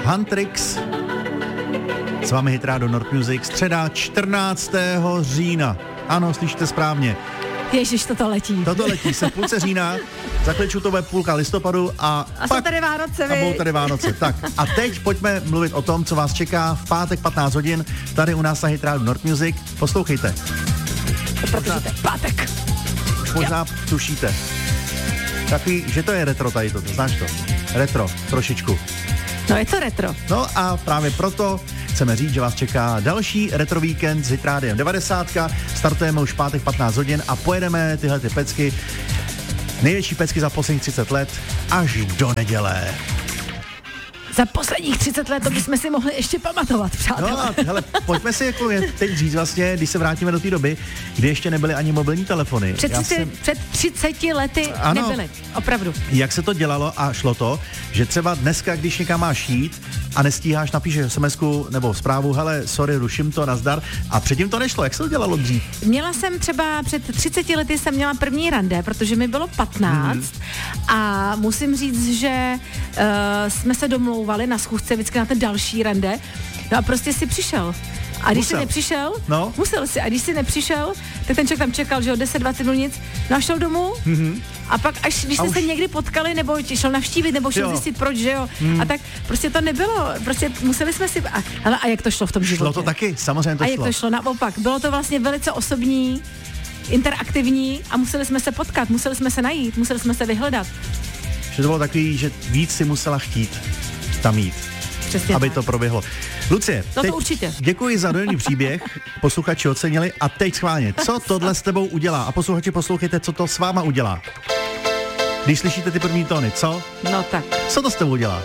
Huntrix. S vámi Hit Radio North Music, středa 14. října. Ano, slyšíte správně. Ježiš, toto letí. Toto letí, se v půlce října, za chvíličku to bude půlka listopadu a jsou tady Vánoce, a budou tady Vánoce. Tak a teď pojďme mluvit o tom, co vás čeká v pátek 15 hodin, tady u nás na Hit Radio North Music. Poslouchejte. Protože to je pátek. Už možná tušíte. Takový, že to je retro tady toto, znáš to? Retro, trošičku. No je to retro. No a právě proto chceme říct, že vás čeká další retro víkend s Hit Rádiem 90. Startujeme už pátek 15 hodin a pojedeme tyhle ty pecky, největší pecky za posledních 30 let, až do neděle. Za posledních 30 let to bychom si mohli ještě pamatovat, přátelé. No a hele, pojďme si jako teď říct vlastně, když se vrátíme do té doby, kdy ještě nebyly ani mobilní telefony. Před 30 lety ano, nebyly, opravdu. Jak se to dělalo a šlo to, že třeba dneska, když někam máš jít a nestíháš, napíšeš SMS-ku nebo zprávu, hele, sorry, ruším to, nazdar, a předtím to nešlo, jak se to dělalo dřív? Měla jsem třeba před 30 lety jsem měla první rande, protože mi bylo 15 a musím říct, že jsme se domlouvali na schůzce vždycky na ten další rande, no a prostě si přišel. A když jsi nepřišel, musel si, a když jsi nepřišel, tak ten člověk tam čekal, že o 10-20 minut nic, no a šel domů, a pak až když jste se někdy potkali, nebo šel navštívit, nebo šel zjistit proč, že jo, a tak prostě to nebylo, prostě museli jsme si, a jak to šlo v tom životě? Šlo to taky, samozřejmě to šlo. A jak to šlo, naopak, bylo to vlastně velice osobní, interaktivní a museli jsme se potkat, museli jsme se najít, museli jsme se vyhledat. Že to bylo takový, že víc si musela chtít tam jít. Přesně aby tak. to proběhlo. Lucie, no to určitě. Děkuji za dojemný příběh, posluchači ocenili a teď schválně, co tohle s tebou udělá? A posluchači, poslouchejte, co to s váma udělá. Když slyšíte ty první tóny, co? No tak. Co to s tebou udělá?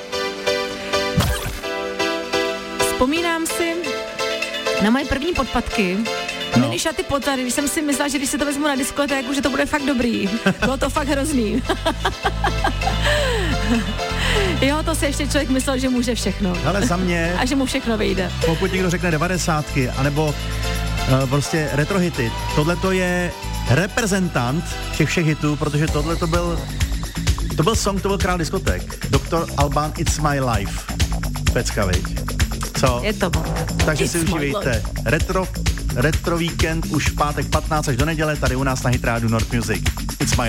Vzpomínám si na moje první podpatky. Měli šaty potary, když jsem si myslela, že když se to vezmu na diskotéku, že to bude fakt dobrý. Bylo to fakt hrozný. Jo, to si ještě člověk myslel, že může všechno. Ale za mě... A že mu všechno vyjde. Pokud někdo řekne 90, anebo prostě retrohity, tohle to je reprezentant těch všech hitů, protože tohle to byl song, to byl král diskoték. Dr. Alban, It's My Life. Pecka, viď? Co? Je to. Takže si užívejte retro víkend už v pátek 15 až do neděle tady u nás na Hit Radio North Music. It's My